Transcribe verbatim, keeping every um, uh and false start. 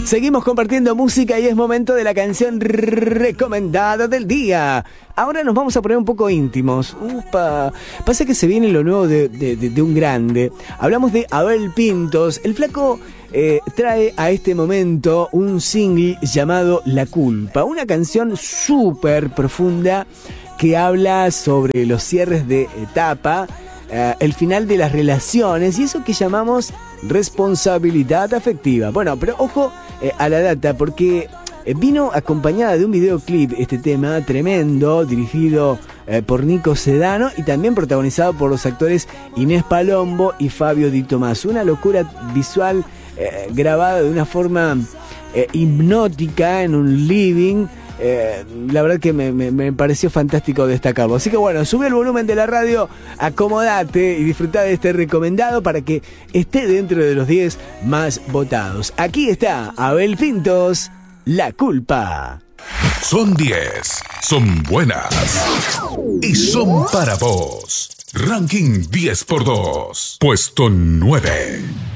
Seguimos compartiendo música y es momento de la canción recomendada del día. Ahora nos vamos a poner un poco íntimos. Upa. Pasa que se viene lo nuevo de, de, de, de un grande. Hablamos de Abel Pintos. El flaco eh, trae a este momento un single llamado La Culpa. Una canción súper profunda que habla sobre los cierres de etapa, eh, el final de las relaciones y eso que llamamos responsabilidad afectiva. Bueno, pero ojo eh, a la data porque eh, vino acompañada de un videoclip este tema tremendo, dirigido eh, por Nico Sedano y también protagonizado por los actores Inés Palombo y Fabio Di Tommaso. Una locura visual eh, grabada de una forma eh, hipnótica en un living. Eh, la verdad que me, me, me pareció fantástico destacarlo. Así que bueno, sube el volumen de la radio, acomodate y disfruta de este recomendado para que esté dentro de los diez más votados. Aquí está Abel Pintos, La Culpa. Son diez, son buenas y son para vos. Ranking diez por dos, puesto nueve.